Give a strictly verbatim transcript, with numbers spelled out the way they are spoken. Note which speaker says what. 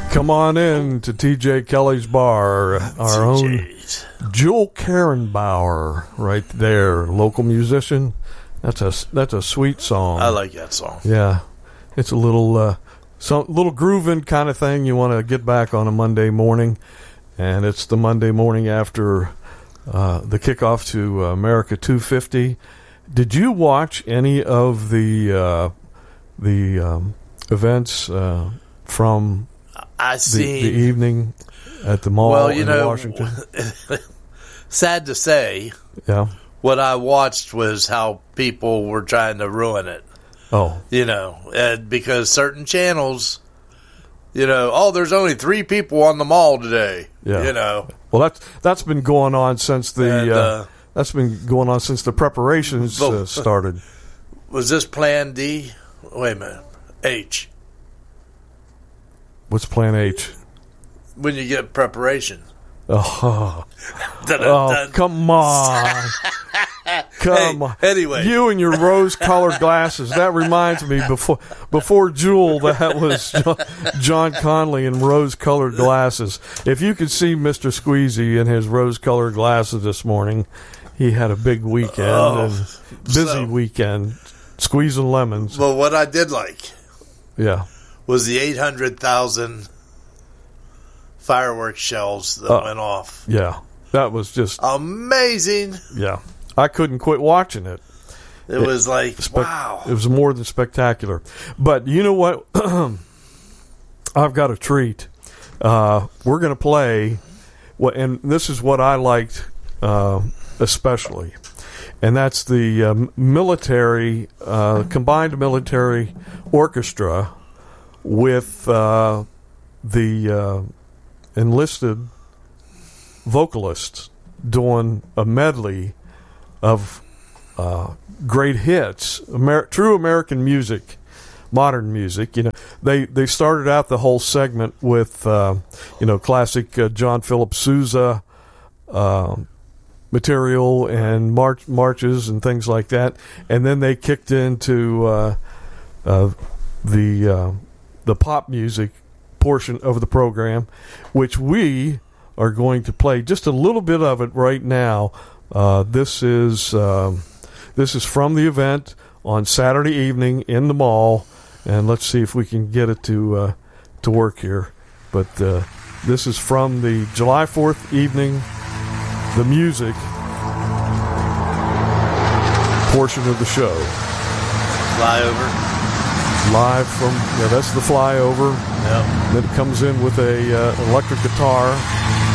Speaker 1: Come on in to T J Kelly's Bar, our own Jewel Karenbauer right there, local musician. That's a that's a sweet song.
Speaker 2: I like that song.
Speaker 1: Yeah, it's a little uh, some little grooving kind of thing you want to get back on a Monday morning, and it's the Monday morning after uh, the kickoff to uh, America two fifty. Did you watch any of the uh, the um, events uh, from?
Speaker 2: I see
Speaker 1: the, the evening at the mall
Speaker 2: well, you
Speaker 1: in
Speaker 2: know,
Speaker 1: Washington?
Speaker 2: Sad to say,
Speaker 1: yeah.
Speaker 2: What I watched was how people were trying to ruin it.
Speaker 1: Oh.
Speaker 2: You know, and because certain channels, you know, oh, there's only three people on the mall today.
Speaker 1: Yeah.
Speaker 2: You know.
Speaker 1: Well, that's that's been going on since the
Speaker 2: and, uh,
Speaker 1: uh, that's been going on since the preparations uh, started.
Speaker 2: Was this Plan D? Wait a minute. H.
Speaker 1: What's Plan H?
Speaker 2: When you get preparation.
Speaker 1: Oh, oh come on. Come
Speaker 2: hey,
Speaker 1: on.
Speaker 2: Anyway.
Speaker 1: You and your rose-colored glasses. That reminds me, before before Jewel, that was John Conley in rose-colored glasses. If you could see Mister Squeezy in his rose-colored glasses this morning, he had a big weekend,
Speaker 2: oh,
Speaker 1: and busy
Speaker 2: so,
Speaker 1: weekend, squeezing lemons.
Speaker 2: Well, what I did like
Speaker 1: yeah.
Speaker 2: was the eight hundred thousand fireworks shells that uh, went off.
Speaker 1: Yeah, that was just
Speaker 2: amazing.
Speaker 1: Yeah, I couldn't quit watching it.
Speaker 2: It, it was like,
Speaker 1: spe-
Speaker 2: wow.
Speaker 1: It was more than spectacular. But you know what? I've got a treat. Uh, we're going to play, what, and this is what I liked uh, especially, and that's the uh, military, uh, combined military orchestra with uh, the uh, enlisted vocalists doing a medley of uh, great hits, Amer- true American music, modern music. You know, they they started out the whole segment with uh, you know classic uh, John Philip Sousa uh, material and march marches and things like that, and then they kicked into uh, uh, the uh, the pop music portion of the program, which we are going to play just a little bit of it right now. Uh, this is um, this is from the event on Saturday evening in the mall, and let's see if we can get it to uh, to work here. But uh, this is from the July fourth evening, the music portion of the show.
Speaker 2: Flyover.
Speaker 1: Live from, yeah, that's the flyover.
Speaker 2: Yep.
Speaker 1: Then it comes in with a uh, electric guitar.